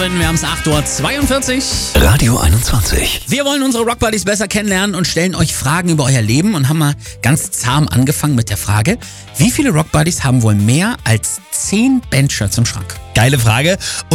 Wir haben es 8:42 Uhr. Radio 21. Wir wollen unsere Rockbuddies besser kennenlernen und stellen euch Fragen über euer Leben und haben mal ganz zahm angefangen mit der Frage, wie viele Rockbuddies haben wohl mehr als 10 Bandshirts im Schrank? Geile Frage.